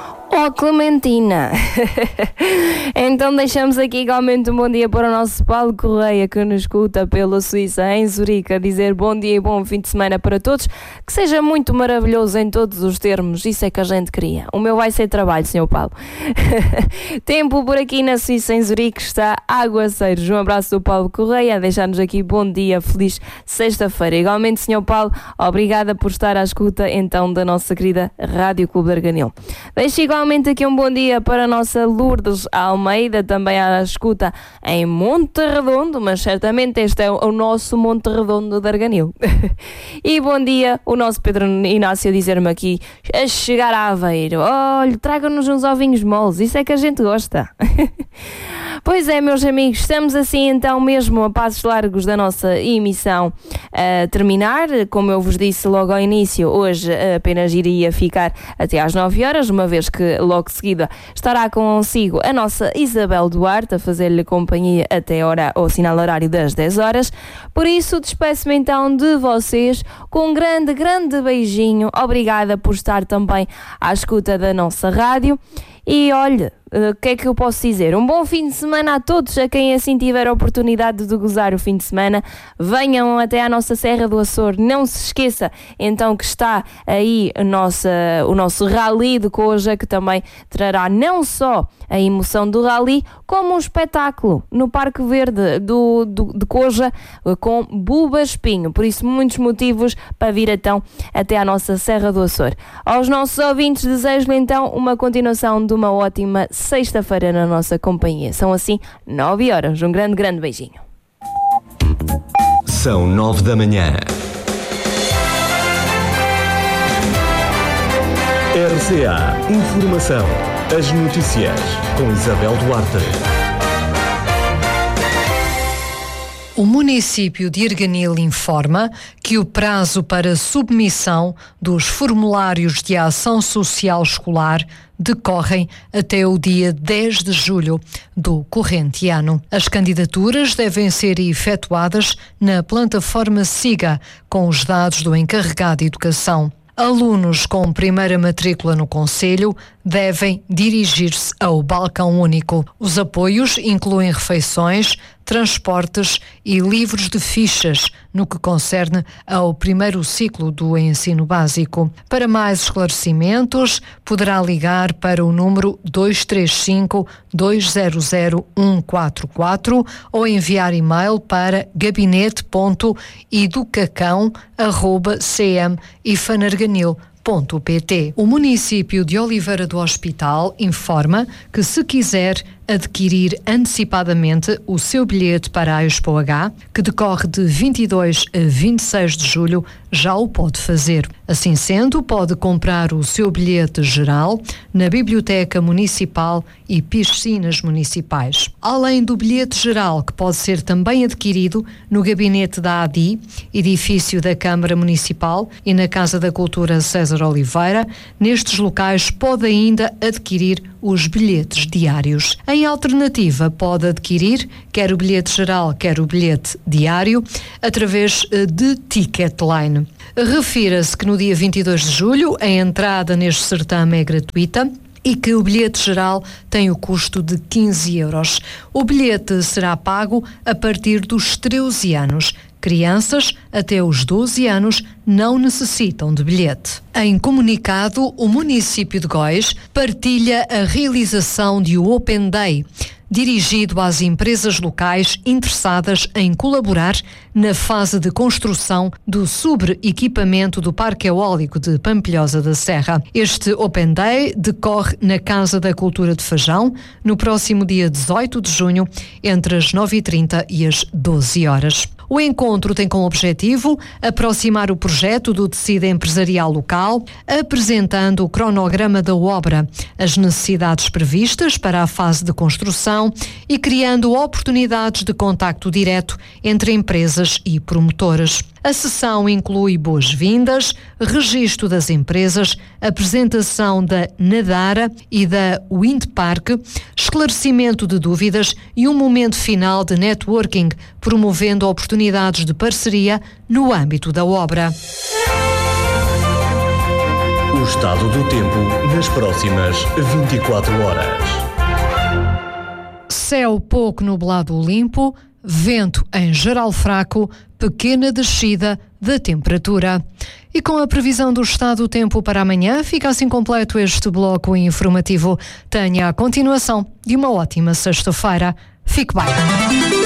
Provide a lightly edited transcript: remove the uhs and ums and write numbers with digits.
Oh, Clementina! Então deixamos aqui igualmente um bom dia para o nosso Paulo Correia, que nos escuta pela Suíça, em Zurique, a dizer bom dia e bom fim de semana para todos, que seja muito maravilhoso em todos os termos, isso é que a gente queria. O meu vai ser trabalho, Sr. Paulo. Tempo por aqui na Suíça, em Zurique, está aguaceiros. Um abraço do Paulo Correia, a deixar-nos aqui bom dia, feliz sexta-feira. Igualmente, Sr. Paulo, obrigada por estar à escuta, então, da nossa querida Rádio Clube de Arganil. Deixo igualmente aqui um bom dia para a nossa Lourdes Almeida, também à escuta em Monte Redondo, mas certamente este é o nosso Monte Redondo de Arganil. E bom dia, o nosso Pedro Inácio a dizer-me aqui, a chegar a Aveiro, olha, traga-nos uns ovinhos moles, isso é que a gente gosta. Pois é, meus amigos, estamos assim então mesmo a passos largos da nossa emissão a terminar. Como eu vos disse logo ao início, hoje apenas iria ficar até às 9 horas, uma vez que logo de seguida estará consigo a nossa Isabel Duarte a fazer-lhe companhia até ao sinal horário das 10 horas. Por isso, despeço-me então de vocês com um grande beijinho. Obrigada por estar também à escuta da nossa rádio. E olha, o que é que eu posso dizer? Um bom fim de semana a todos, a quem assim tiver a oportunidade de gozar o fim de semana. Venham até à nossa Serra do Açor. Não se esqueça então que está aí o nosso Rally de Coja, que também trará não só a emoção do Rally, como um espetáculo no Parque Verde de Coja com Buba Espinho. Por isso, muitos motivos para vir então até à nossa Serra do Açor. Aos nossos ouvintes, desejo-lhe então uma continuação de uma ótima sexta-feira na nossa companhia. São assim 9 horas. Um grande beijinho. São 9 da manhã. RCA Informação. As notícias com Isabel Duarte. O município de Arganil informa que o prazo para submissão dos formulários de ação social escolar decorrem até o dia 10 de julho do corrente ano. As candidaturas devem ser efetuadas na plataforma SIGA, com os dados do encarregado de educação. Alunos com primeira matrícula no concelho devem dirigir-se ao balcão único. Os apoios incluem refeições, transportes e livros de fichas no que concerne ao primeiro ciclo do ensino básico. Para mais esclarecimentos, poderá ligar para o número 235-200-144 ou enviar e-mail para gabinete.educacão@cmifanarganil.pt. O município de Oliveira do Hospital informa que, se quiser adquirir antecipadamente o seu bilhete para a Expo H, que decorre de 22 a 26 de julho, já o pode fazer. Assim sendo, pode comprar o seu bilhete geral na Biblioteca Municipal e piscinas municipais. Além do bilhete geral, que pode ser também adquirido no gabinete da ADI, edifício da Câmara Municipal, e na Casa da Cultura César Oliveira, nestes locais pode ainda adquirir os bilhetes diários. Em alternativa, pode adquirir quer o bilhete geral, quer o bilhete diário, através de Ticketline. Refira-se que no dia 22 de julho a entrada neste certame é gratuita e que o bilhete geral tem o custo de 15 euros. O bilhete será pago a partir dos 13 anos. Crianças até os 12 anos não necessitam de bilhete. Em comunicado, o município de Góis partilha a realização de um Open Day, dirigido às empresas locais interessadas em colaborar na fase de construção do sobre-equipamento do Parque Eólico de Pampilhosa da Serra. Este Open Day decorre na Casa da Cultura de Fajão, no próximo dia 18 de junho, entre as 9h30 e as 12 horas. O encontro tem como objetivo aproximar o projeto do tecido empresarial local, apresentando o cronograma da obra, as necessidades previstas para a fase de construção e criando oportunidades de contacto direto entre empresas e promotoras. A sessão inclui boas-vindas, registro das empresas, apresentação da Nadara e da Windpark, esclarecimento de dúvidas e um momento final de networking, promovendo oportunidades de parceria no âmbito da obra. O estado do tempo nas próximas 24 horas. Céu pouco nublado limpo, vento em geral fraco, pequena descida da temperatura. E com a previsão do estado do tempo para amanhã, fica assim completo este bloco informativo. Tenha a continuação de uma ótima sexta-feira. Fique bem.